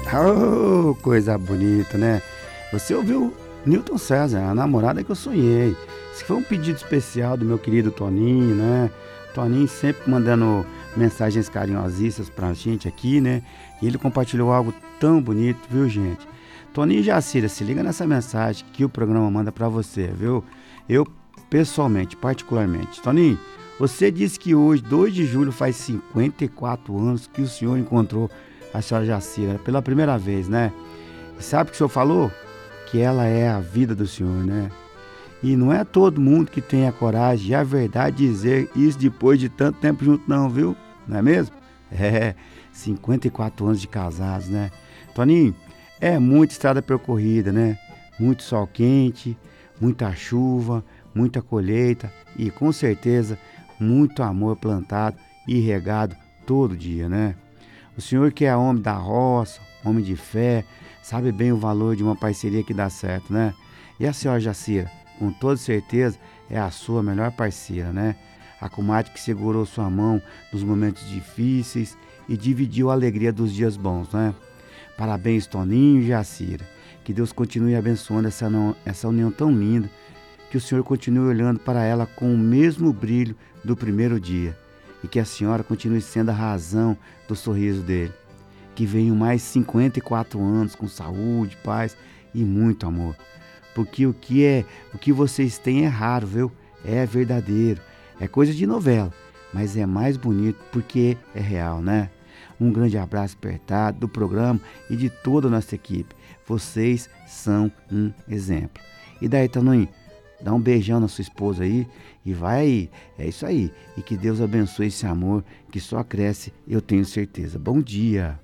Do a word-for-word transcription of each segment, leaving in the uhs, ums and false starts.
Oh, coisa bonita, né? Você ouviu Newton César, a namorada que eu sonhei. Esse foi um pedido especial do meu querido Toninho, né? Toninho sempre mandando mensagens carinhosíssimas pra gente aqui, né? E ele compartilhou algo tão bonito, viu, gente? Toninho e Jacira, se liga nessa mensagem que o programa manda pra você, viu? Eu, pessoalmente, particularmente. Toninho, você disse que hoje, dois de julho, faz cinquenta e quatro anos que o senhor encontrou a senhora Jacira pela primeira vez, né? E sabe o que o senhor falou? Que ela é a vida do senhor, né? E não é todo mundo que tem a coragem e a verdade de dizer isso depois de tanto tempo junto não, viu? Não é mesmo? É, cinquenta e quatro anos de casados, né? Toninho, é muita estrada percorrida, né? Muito sol quente, muita chuva, muita colheita e com certeza muito amor plantado e regado todo dia, né? O senhor que é homem da roça, homem de fé, sabe bem o valor de uma parceria que dá certo, né? E a senhora Jacira, com toda certeza, é a sua melhor parceira, né? A comadre que segurou sua mão nos momentos difíceis e dividiu a alegria dos dias bons, né? Parabéns, Toninho e Jacira. Que Deus continue abençoando essa, não, essa união tão linda, que o senhor continue olhando para ela com o mesmo brilho do primeiro dia e que a senhora continue sendo a razão do sorriso dele. Que venham mais cinquenta e quatro anos com saúde, paz e muito amor. Porque o que é, o que vocês têm é raro, viu? É verdadeiro, é coisa de novela, mas é mais bonito porque é real, né? Um grande abraço apertado do programa e de toda a nossa equipe. Vocês são um exemplo. E daí, Toninho, dá um beijão na sua esposa aí e vai aí. É isso aí. E que Deus abençoe esse amor que só cresce, eu tenho certeza. Bom dia.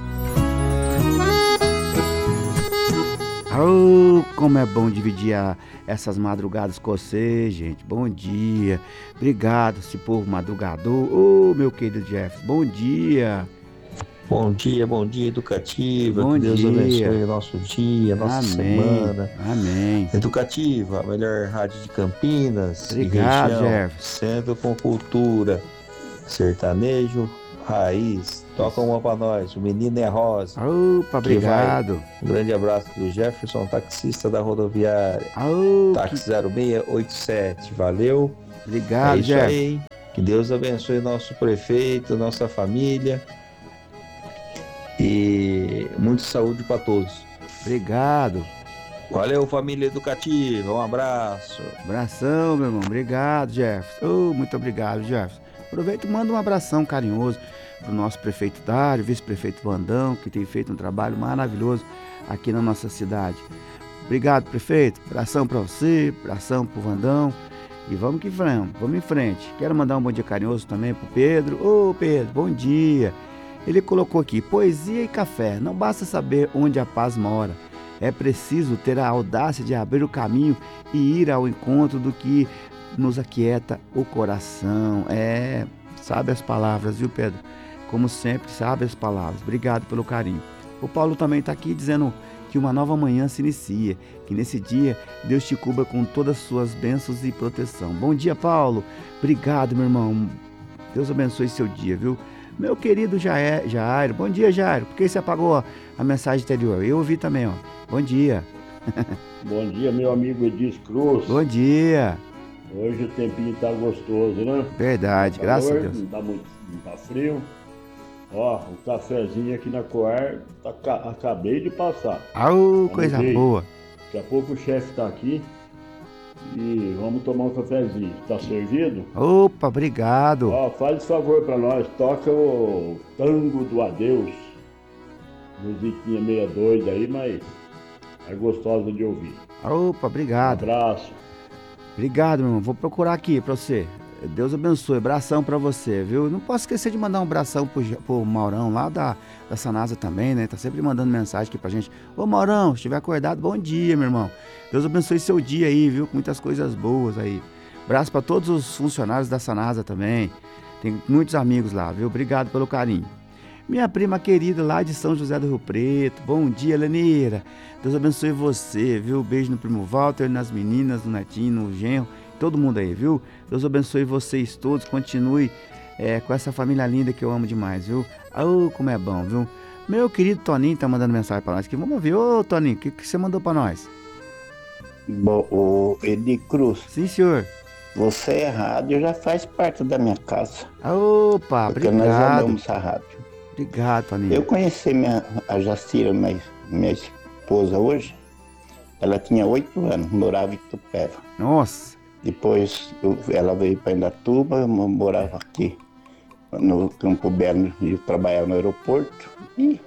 Oh, como é bom dividir a, essas madrugadas com você, gente. Bom dia. Obrigado, esse povo madrugador. Oh, meu querido Jeff, bom dia. Bom dia, bom dia, Educativa. Bom Que Deus dia. abençoe o nosso dia, a nossa Amém. semana. Amém. Educativa, a melhor rádio de Campinas Obrigado, e região. Jeff. Sempre com cultura, sertanejo, raiz. Toca uma pra nós, o Menino é Rosa. Opa, Que vai. obrigado. Um grande abraço do Jefferson, taxista da rodoviária. Oh, Táxi que... zero seis oito sete. Valeu. Obrigado, É isso Jeff. aí, hein? Que Deus abençoe nosso prefeito, nossa família. E muita saúde para todos. Obrigado. Valeu, família educativa. Um abraço. Abração, meu irmão. Obrigado, Jefferson. Oh, muito obrigado, Jefferson. Aproveita e manda um abração carinhoso para o nosso prefeito Dário, vice-prefeito Vandão, que tem feito um trabalho maravilhoso aqui na nossa cidade. Obrigado, prefeito. Abração para você, abração para o Vandão. E vamos que vamos, vamos em frente. Quero mandar um bom dia carinhoso também para o Pedro. Ô, Pedro, bom dia. Ele colocou aqui, poesia e café. Não basta saber onde a paz mora. É preciso ter a audácia de abrir o caminho e ir ao encontro do que nos aquieta o coração. É, sabe as palavras, viu, Pedro? Como sempre, sabe as palavras. Obrigado pelo carinho. O Paulo também está aqui dizendo que uma nova manhã se inicia, que nesse dia Deus te cubra com todas as suas bênçãos e proteção. Bom dia, Paulo. Obrigado, meu irmão. Deus abençoe seu dia, viu? Meu querido Jair, Jair, bom dia, Jair. Por que você apagou a mensagem anterior? Eu ouvi também, ó. Bom dia. Bom dia, meu amigo Edis Cruz. Bom dia. Hoje o tempinho tá gostoso, né? Verdade, Tá graças calor, a Deus. Não tá muito, não tá frio. Ó, o cafezinho aqui na Coar, tá, acabei de passar. Au, coisa boa. Daqui a pouco o chefe tá aqui e vamos tomar um cafezinho. Tá servido? Opa, obrigado. Ó, faz favor pra nós, toca o Tango do Adeus. Musiquinha meia doida aí, mas é gostosa de ouvir. Opa, obrigado. Um abraço. Obrigado, meu irmão. Vou procurar aqui pra você. Deus abençoe. Abração pra você, viu? Não posso esquecer de mandar um abração pro, pro Maurão lá da, da Sanasa também, né? Tá sempre mandando mensagem aqui pra gente. Ô, Maurão, se estiver acordado, bom dia, meu irmão. Deus abençoe seu dia aí, viu? Com muitas coisas boas aí. Abraço pra todos os funcionários da Sanasa também. Tem muitos amigos lá, viu? Obrigado pelo carinho. Minha prima querida lá de São José do Rio Preto. Bom dia, Lenira. Deus abençoe você, viu? Beijo no primo Walter, nas meninas, no netinho, no genro, todo mundo aí, viu? Deus abençoe vocês todos. Continue é, com essa família linda que eu amo demais, viu? Oh, como é bom, viu? Meu querido Toninho tá mandando mensagem pra nós aqui. Vamos ouvir. Ô, Toninho, o que, que você mandou pra nós? Bom, o Edi Cruz, Sim, senhor. você é rádio, já faz parte da minha casa. Opa, Porque nós obrigado. amamos a rádio. Obrigado, Toninho. Eu conheci minha, a Jacira, minha, minha esposa hoje, ela tinha oito anos, morava em Itupeva. Nossa. Depois eu- ela veio para Indatuba, eu morava aqui no Campo Belo, e eu trabalhava no aeroporto. E,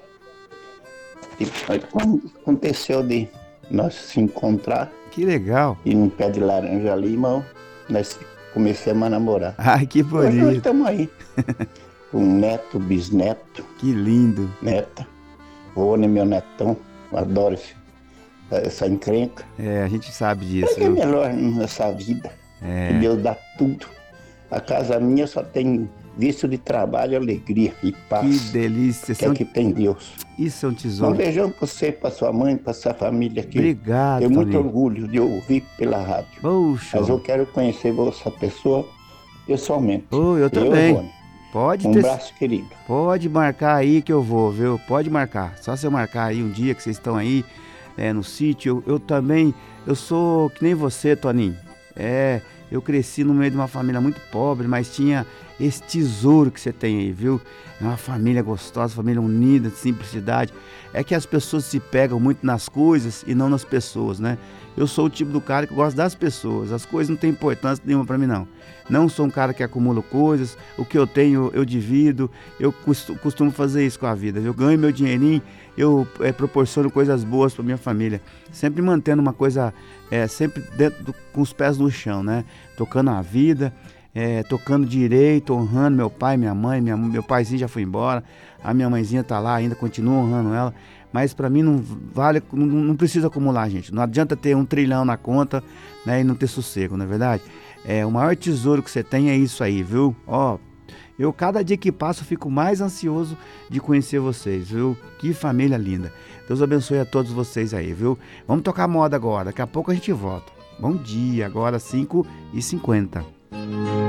e aí quando aconteceu de nós se encontrar, Que legal. e num pé de laranja ali, irmão, nós começamos a namorar. Ai, que Hoje nós bonito. estamos aí, com neto, bisneto, Que lindo. neta. O Rony, meu netão, adoro esse, essa encrenca. É, a gente sabe disso, Mas é viu? melhor nessa vida, que É. Deus dá tudo. A casa minha só tem vício de trabalho, alegria e Que paz, delícia. que é São- o que tem Deus. Isso é um Um tesouro. beijão para você, para sua mãe, para sua família aqui. Obrigado, Tenho muito Toninho. orgulho de ouvir pela rádio. Poxa. Mas eu quero conhecer essa pessoa pessoalmente. Ô, eu Eu, também. Rony. Pode Um ter. abraço, querido. Pode marcar aí que eu vou, viu? Pode marcar. Só se eu marcar aí um dia que vocês estão aí é, no sítio. Eu, eu também, eu sou que nem você, Toninho. É, eu cresci no meio de uma família muito pobre, mas tinha esse tesouro que você tem aí, viu? É uma família gostosa, família unida, de simplicidade. É que as pessoas se pegam muito nas coisas e não nas pessoas, né? Eu sou o tipo do cara que gosta das pessoas. As coisas não têm importância nenhuma pra mim, não. Não sou um cara que acumula coisas. O que eu tenho, eu divido. Eu costu- costumo fazer isso com a vida. Eu ganho meu dinheirinho, eu é, proporciono coisas boas pra minha família. Sempre mantendo uma coisa, é, sempre dentro do- com os pés no chão, né? Tocando a vida, é, tocando direito, honrando meu pai, minha mãe. Minha, meu paizinho já foi embora. A minha mãezinha tá lá ainda, continuo honrando ela. Mas para mim não vale, não, não precisa acumular, gente. Não adianta ter um trilhão na conta, né, e não ter sossego, não é verdade? É, o maior tesouro que você tem é isso aí, viu? Ó, eu cada dia que passa eu fico mais ansioso de conhecer vocês, viu? Que família linda. Deus abençoe a todos vocês aí, viu? Vamos tocar moda agora, daqui a pouco a gente volta. Bom dia, agora cinco e cinquenta.